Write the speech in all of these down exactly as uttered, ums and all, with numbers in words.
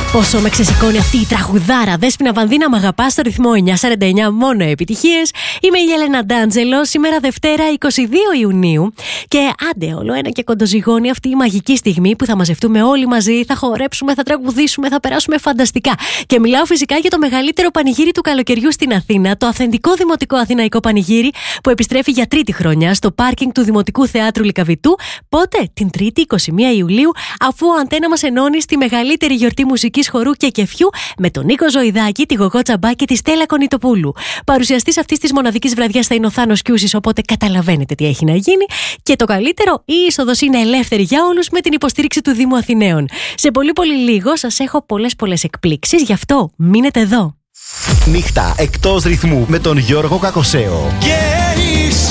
Πόσο με ξεσηκώνει αυτή η τραγουδάρα. Δέσποινα Βανδίνα, μ' αγαπά στο ρυθμό εννιά σαράντα εννιά, μόνο επιτυχίες. Είμαι η Έλενα Ντάντζελο. Σήμερα Δευτέρα είκοσι δύο Ιουνίου. Και άντε, όλο ένα και κοντοζυγώνει αυτή η μαγική στιγμή που θα μαζευτούμε όλοι μαζί, θα χορέψουμε, θα τραγουδήσουμε, θα περάσουμε φανταστικά. Και μιλάω φυσικά για το μεγαλύτερο πανηγύρι του καλοκαιριού στην Αθήνα, το αυθεντικό Δημοτικό Αθηναϊκό Πανηγύρι, που επιστρέφει για τρίτη χρονιά στο πάρκινγκ του Δημοτικού Θεάτρου Λυκαβητού. Πότε? Την Τρίτη, είκοσι μία Ιουλίου, αφού ο Αντένα μας ενώνει στη μεγαλύτερη γιορτή μουσικής, χορού και κεφιού με τον Νίκο Ζωηδάκη, τη Γογό Τσαμπά και τη Στέλλα Κονιτοπούλου. Παρουσιαστής αυτής της μοναδικής βραδιάς θα είναι ο Θάνος Κιούσης, οπότε καταλαβαίνετε τι έχει να γίνει. Και το καλύτερο, η είσοδος είναι ελεύθερη για όλους με την υποστήριξη του Δήμου Αθηναίων. Σε πολύ πολύ λίγο σας έχω πολλές πολλές εκπλήξεις, γι' αυτό μείνετε εδώ. Νύχτα εκτός ρυθμού με τον Γιώργο Κακοσέο. Και είσαι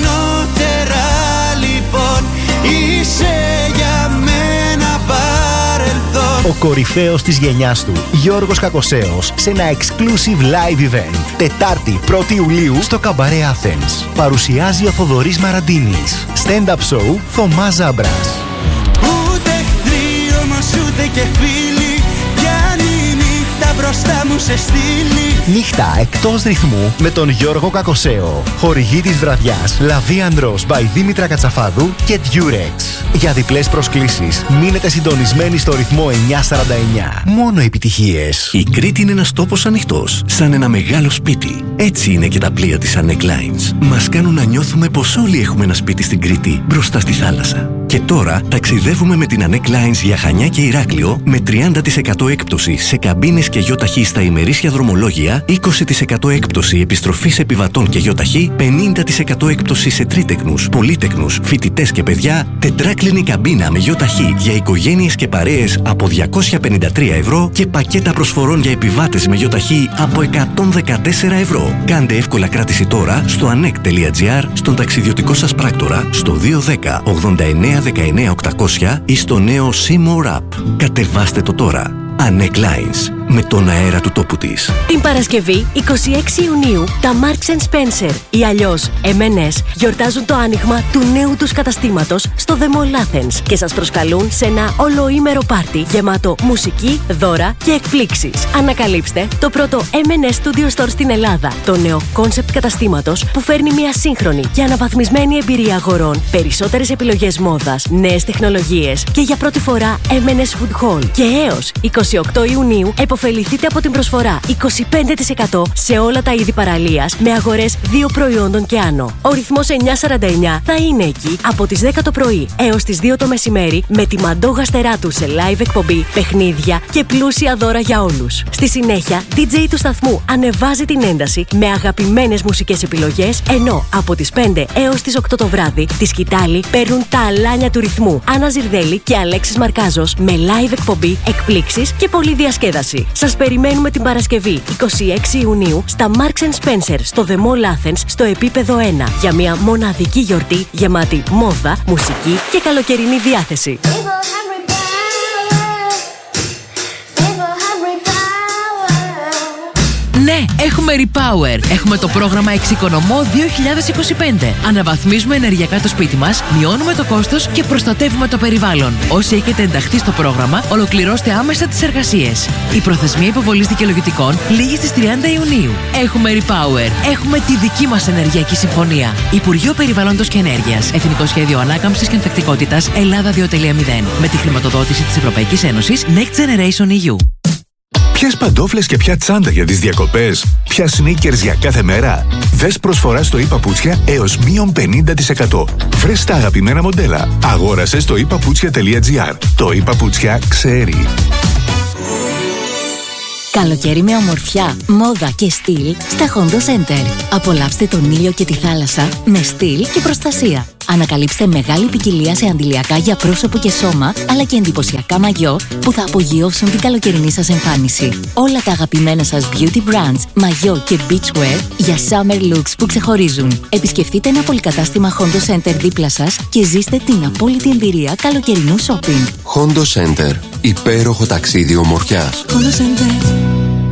ανώτερα λοιπόν, είσαι για μένα παρελθόν. Ο κορυφαίος της γενιάς του, Γιώργος Κακοσέος, σε ένα exclusive live event. Τετάρτη πρώτη Ιουλίου στο Καμπαρέ Athens. Παρουσιάζει ο Θοδωρής Μαραντίνης. Stand-up show Θωμάς Ζάμπρας. Ούτε εχθροί όμως ούτε και φίλοι, πιάνει η νύχτα μπροστά μου σε στήλη. Νύχτα εκτός ρυθμού με τον Γιώργο Κακοσέο. Χορηγή της βραδιάς Λαβή Ανδρός by Δήμητρα Κατσαφάδου και Durex. Για διπλές προσκλήσεις μείνετε συντονισμένοι στο ρυθμό εννιά σαράντα εννιά. Μόνο επιτυχίες. Η Κρήτη είναι ένας τόπος ανοιχτός, σαν ένα μεγάλο σπίτι. Έτσι είναι και τα πλοία της Anek Lines. Μας κάνουν να νιώθουμε πως όλοι έχουμε ένα σπίτι στην Κρήτη, μπροστά στη θάλασσα. Και τώρα ταξιδεύουμε με την Anek Lines για Χανιά και Ηράκλειο με τριάντα τοις εκατό έκπτωση σε καμπίνες και γιοταχή στα ημερήσια δρομολόγια, είκοσι τοις εκατό έκπτωση επιστροφής επιβατών και γιοταχή, πενήντα τοις εκατό έκπτωση σε τρίτεκνους, πολύτεκνους, φοιτητές και παιδιά, τετράκλινη καμπίνα με γιοταχή για οικογένειες και παρέες από διακόσια πενήντα τρία ευρώ και πακέτα προσφορών για επιβάτες με γιοταχή από εκατόν δεκατέσσερα ευρώ. Κάντε εύκολα κράτηση τώρα στο anek τελεία gr, στον ταξιδιωτικό σας πράκτορα, στο δύο ένα μηδέν ογδόντα εννέα δεκαεννέα οκτακόσια ή στο νέο C-More App. Κατεβάστε το τώρα. Anek Lines, με τον αέρα του τόπου της. Την Παρασκευή είκοσι έξι Ιουνίου, τα Marks and Spencer ή αλλιώς εμ εν ες γιορτάζουν το άνοιγμα του νέου τους καταστήματος στο The Mall Athens και σας προσκαλούν σε ένα ολοήμερο πάρτι γεμάτο μουσική, δώρα και εκπλήξεις. Ανακαλύψτε το πρώτο εμ εν ες Studio Store στην Ελλάδα, το νέο κόνσεπτ καταστήματος που φέρνει μια σύγχρονη και αναβαθμισμένη εμπειρία αγορών, περισσότερες επιλογές μόδας, νέες τεχνολογίες και για πρώτη φορά εμ εν ες Food Hall. Και έως είκοσι οκτώ Ιουνίου επωφεληθείτε από την προσφορά είκοσι πέντε τοις εκατό σε όλα τα είδη παραλίας με αγορές δύο προϊόντων και άνω. Ο ρυθμός εννιά σαράντα εννιά θα είναι εκεί από τις δέκα το πρωί έως τις δύο το μεσημέρι με τη Μαντό Γαστεράτου σε live εκπομπή, παιχνίδια και πλούσια δώρα για όλους. Στη συνέχεια, ντι τζέι του σταθμού ανεβάζει την ένταση με αγαπημένες μουσικές επιλογές, ενώ από τις πέντε έως τις οκτώ το βράδυ τη σκητάλη παίρνουν τα αλάνια του ρυθμού Άννα Ζιρδέλη και Αλέξης Μαρκάζος με live εκπομπή, εκπλήξεις και πολλή διασκέδαση. Σας περιμένουμε την Παρασκευή είκοσι έξι Ιουνίου στα Marks and Spencer στο The Mall Athens στο επίπεδο ένα για μια μοναδική γιορτή γεμάτη μόδα, μουσική και καλοκαιρινή διάθεση. Ναι, έχουμε Repower. Έχουμε το πρόγραμμα Εξοικονομώ δύο χιλιάδες είκοσι πέντε. Αναβαθμίζουμε ενεργειακά το σπίτι μας, μειώνουμε το κόστος και προστατεύουμε το περιβάλλον. Όσοι έχετε ενταχθεί στο πρόγραμμα, ολοκληρώστε άμεσα τις εργασίες. Η προθεσμία υποβολής δικαιολογητικών λήγει στις τριάντα Ιουνίου. Έχουμε Repower. Έχουμε τη δική μας ενεργειακή συμφωνία. Υπουργείο Περιβάλλοντος και Ενέργειας. Εθνικό Σχέδιο Ανάκαμψης και Ανθεκτικότητας Ελλάδα δύο κόμμα μηδέν. Με τη χρηματοδότηση της Ευρωπαϊκής Ένωσης Next Generation ι γιου. Ποιες παντόφλες και ποια τσάντα για τις διακοπές, ποια sneakers για κάθε μέρα. Δες προσφορά στο iPaputsια έως μείον πενήντα τοις εκατό. Βρες τα αγαπημένα μοντέλα. Αγόρασε στο iPaputsια τελεία gr. Το iPaputsια ξέρει. Καλοκαίρι με ομορφιά, μόδα και στυλ στα Hondo Center. Απολαύστε τον ήλιο και τη θάλασσα με στυλ και προστασία. Ανακαλύψτε μεγάλη ποικιλία σε αντιλιακά για πρόσωπο και σώμα, αλλά και εντυπωσιακά μαγιό που θα απογειώσουν την καλοκαιρινή σας εμφάνιση. Όλα τα αγαπημένα σας beauty brands, μαγιό και beachwear για summer looks που ξεχωρίζουν. Επισκεφτείτε ένα πολυκατάστημα Hondo Center δίπλα σας και ζήστε την απόλυτη εμπειρία καλοκαιρινού shopping. Hondo Center. Υπέροχο ταξίδι ομορφιάς. Hondo Center.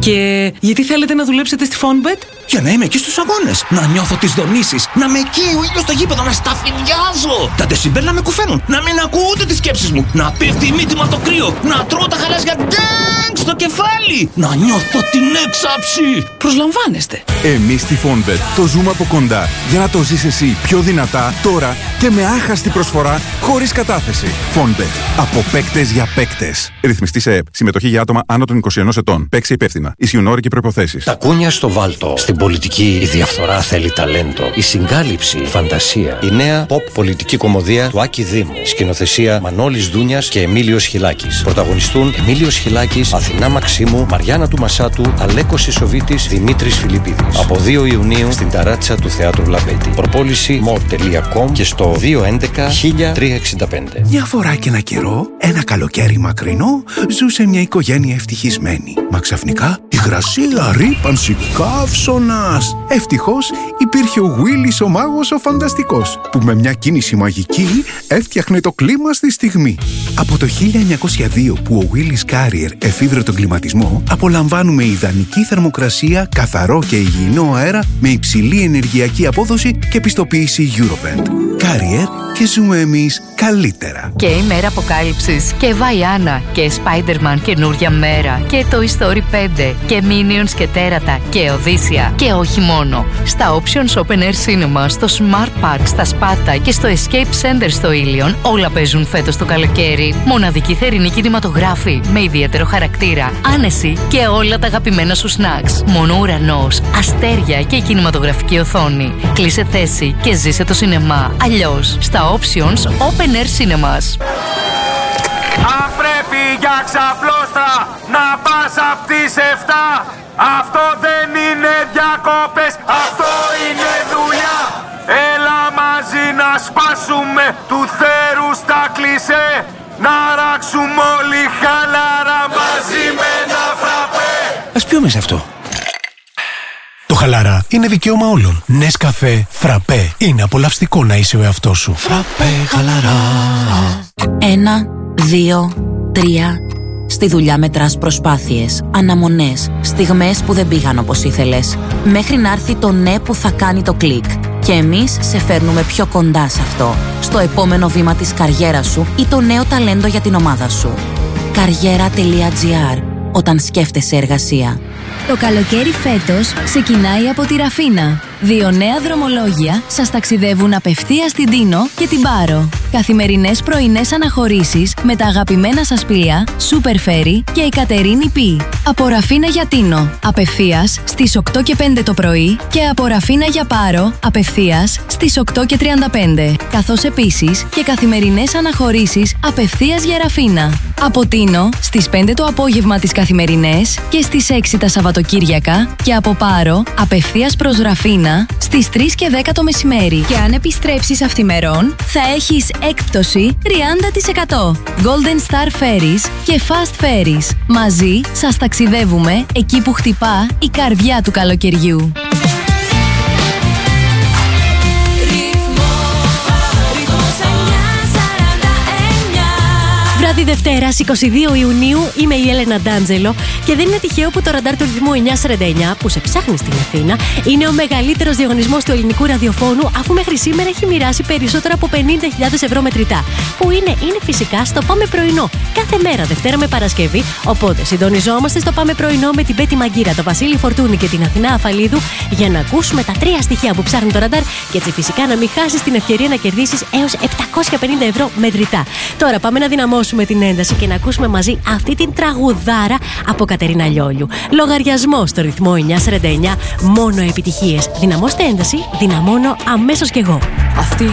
Και γιατί θέλετε να δουλέψετε στη Fonbet? Για να είμαι εκεί στους αγώνες, να νιώθω τις δονήσεις, να με εκεί ο ήλιος στο γήπεδο, να σταφυλιάζω. Τα δεσιμπέλ να με κουφαίνουν, να μην ακούω ούτε τις σκέψεις μου, να πέφτει η μύτη μου από το κρύο, να τρώω τα γαλάζια ντάγκ στο κεφάλι, να νιώθω την έξαψη. Προσλαμβάνεστε. Εμείς στη Fonbet το ζούμε από κοντά για να το ζεις εσύ πιο δυνατά τώρα και με άχαστη προσφορά χωρίς κατάθεση. Fonbet. Από παίκτες για παίκτες. Ρυθμιστή σε ΕΕΠ. Συμμετοχή για άτομα άνω των είκοσι ενός ετών. Παίξει υπεύθυνα. Ισχύουν όροι και προϋποθέσεις. Τα κούνια στο βάλτο. Στην πολιτική η διαφθορά θέλει ταλέντο. Η συγκάλυψη, η φαντασία. Η νέα pop πολιτική κομμωδία του Άκη Δήμου. Σκηνοθεσία Μανώλης Δούνιας και Εμίλιος Χιλάκης. Πρωταγωνιστούν Εμίλιος Χιλάκης, Αθηνά Μαξίμου, Μαριάννα του Μασάτου, Αλέκος Ισοβίτης, Δημήτρης Φιλιππίδης. Από δύο Ιουνίου στην ταράτσα του Θεάτρου Λαμπέτη. Προπόληση μορ τελεία κομ και στο δύο έντεκα χίλια τριακόσια εξήντα πέντε. Μια φορά και ένα καιρό, ένα καλοκαίρι μακρινό, ζούσε μια οικογένεια ευτυχισμένη. Μα ξαφνικά υγρασία, ρύπανση, καύσωνας. Ευτυχώς υπήρχε ο Γουίλης ο μάγος ο φανταστικός, που με μια κίνηση μαγική έφτιαχνε το κλίμα στη στιγμή. Από το χίλια εννιακόσια δύο που ο Willis Carrier εφήβρε τον κλιματισμό, απολαμβάνουμε ιδανική θερμοκρασία, καθαρό και υγιεινό αέρα με υψηλή ενεργειακή απόδοση και πιστοποίηση Eurovent. Carrier και ζούμε εμείς καλύτερα. Και η μέρα αποκάλυψης και Βαϊάννα και Spider-Man καινούρια μέρα και Toy Story πέντε και Minions και Τέρατα και Οδύσσια και όχι μόνο. Στα Options Open Air Cinema, στο Smart Park, στα Σπάτα και στο Escape Center στο Ήλιον όλα παίζουν φέτος το καλοκαίρι. Μοναδική θερινή κινηματογράφη με ιδιαίτερο χαρακτήρα, άνεση και όλα τα αγαπημένα σου snacks. Μόνο ουρανός, αστέρια και η κινηματογραφική οθόνη. Κλείσε θέση και ζήσε το σινεμά. Αλλιώς στα Options Open Air Cinemas. Αν πρέπει για ξαπλώστρα να πας απ' τις εφτά, αυτό δεν είναι διακόπες, αυτό είναι δουλειά. Έλα μαζί να σπάσουμε του θέρου στα κλισέ, να ράξουμε όλοι χαλαρά μαζί με ένα φραπέ. Ας πιούμε σε αυτό. Το χαλαρά είναι δικαίωμα όλων. Νεσκαφέ, φραπέ. Είναι απολαυστικό να είσαι ο εαυτός σου. Φραπέ, χαλαρά. Ένα, δύο, τρία. Στη δουλειά μετράς προσπάθειες, αναμονές, στιγμές που δεν πήγαν όπως ήθελες, μέχρι να έρθει το ναι που θα κάνει το κλικ. Και εμείς σε φέρνουμε πιο κοντά σε αυτό, στο επόμενο βήμα της καριέρας σου ή το νέο ταλέντο για την ομάδα σου. Καριέρα τελεία τζι άρ. Όταν σκέφτεσαι εργασία. Το καλοκαίρι φέτος ξεκινάει από τη Ραφίνα. Δύο νέα δρομολόγια σας ταξιδεύουν απευθείας στην Τίνο και την Πάρο. Καθημερινές πρωινές αναχωρήσεις με τα αγαπημένα σας πλοία Super Ferry και η Κατερίνη Πι. Από Ραφίνα για Τίνο, απευθείας στις οκτώ και πέντε το πρωί και από Ραφίνα για Πάρο, απευθείας στις οκτώ και τριάντα πέντε. Καθώς επίσης και καθημερινές αναχωρήσεις απευθείας για Ραφίνα. Από Τίνο στις πέντε το απόγευμα τις καθημερινές και στις έξι τα Σαββατοκύριακα και από Πάρο απευθείας προς Ραφίνα στις τρεις και δέκα το μεσημέρι. Και αν επιστρέψεις αυθημερών θα έχεις έκπτωση τριάντα τοις εκατό. Golden Star Ferries και Fast Ferries. Μαζί σας ταξιδεύουμε εκεί που χτυπά η καρδιά του καλοκαιριού. Βράδυ Δευτέρας, είκοσι δύο Ιουνίου, είμαι η Έλενα Ντάντζελο και δεν είναι τυχαίο που το ραντάρ του ρυθμού εννιακόσια σαράντα εννιά που σε ψάχνει στην Αθήνα είναι ο μεγαλύτερος διαγωνισμός του ελληνικού ραδιοφώνου, αφού μέχρι σήμερα έχει μοιράσει περισσότερα από πενήντα χιλιάδες ευρώ μετρητά. Που είναι, είναι φυσικά στο Πάμε Πρωινό, κάθε μέρα Δευτέρα με Παρασκευή. Οπότε συντονιζόμαστε στο Πάμε Πρωινό με την Πέτη Μαγκύρα, τον Βασίλη Φορτούνη και την Αθηνά Αφαλίδου για να ακούσουμε τα τρία στοιχεία που ψάχνει το ραντάρ και έτσι φυσικά να μην χάσεις την ευκαιρία να κερδίσεις έως επτακόσια πενήντα ευρώ μετρητά. Τώρα πάμε να δυναμώσουμε την ένταση και να ακούσουμε μαζί αυτή την τραγουδάρα από Κατερίνα Λιόλιου. Λογαριασμό στο ρυθμό εννιακόσια σαράντα εννιά, μόνο επιτυχίες. Δυναμώστε ένταση, δυναμώνω αμέσως κι εγώ. Αυτή